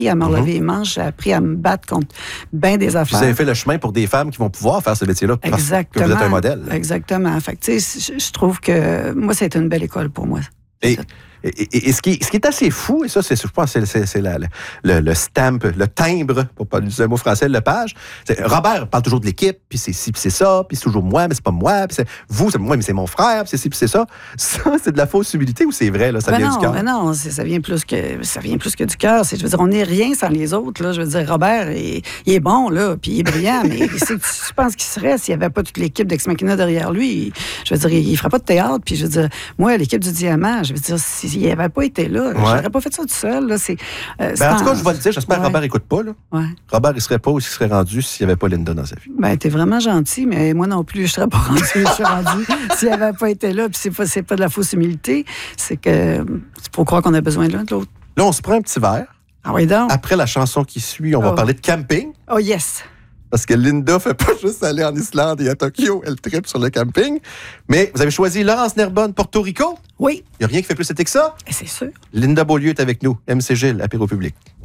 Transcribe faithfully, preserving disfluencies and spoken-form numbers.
à me relever Mm-hmm. les manches, j'ai appris à me battre contre bien des affaires. Vous avez fait le chemin pour des femmes qui vont pouvoir faire ce métier-là parce Exactement. que vous êtes un modèle. Exactement. Fait que, tu sais, je, je trouve que moi, c'est une belle école pour moi. Et, et, et, et ce, qui, ce qui est assez fou, et ça, c'est, je pense que c'est, c'est la, le, le stamp, le timbre, pour pas utiliser un mot français, le page. C'est, Robert parle toujours de l'équipe, puis c'est ci, puis c'est ça, puis c'est toujours moi, mais c'est pas moi, puis c'est vous, c'est moi, mais c'est mon frère, puis c'est ci, puis c'est ça. Ça, c'est de la fausse humilité ou c'est vrai, là, ça ben vient non, du cœur? Ben non, c'est, ça, vient plus que, ça vient plus que du cœur. C'est, je veux dire, on n'est rien sans les autres. Là. Je veux dire, Robert, il, il est bon, là, puis il est brillant, mais c'est, tu penses qu'il serait s'il n'y avait pas toute l'équipe d'Ex Machina derrière lui? Il, je veux dire, il ne ferait pas de théâtre, puis je veux dire, moi, l'équipe du Diamant, je veux dire, s'il n'y avait pas été là, ouais. j'aurais pas fait ça tout seul. Là. C'est, euh, ben, en tout cas, je vais le dire, j'espère que ouais. Robert n'écoute pas. Là. Ouais. Robert, il serait pas où il serait rendu s'il n'y avait pas Linda dans sa vie. Ben, t'es vraiment gentil, mais moi non plus, je serais pas rendu où je suis rendu s'il n'avait pas été là. Puis c'est pas, c'est pas de la fausse humilité, c'est que c'est pour croire qu'on a besoin de l'un de l'autre. Là, on se prend un petit verre. Ah oui, donc. Après la chanson qui suit, on oh. va parler de camping. Oh yes! Parce que Linda ne fait pas juste aller en Islande et à Tokyo, elle tripe sur le camping. Mais vous avez choisi Laurence Nerbonne, Porto Rico. Oui. Il n'y a rien qui fait plus été que ça. Et c'est sûr. Linda Beaulieu est avec nous, M C Gilles, apéro public.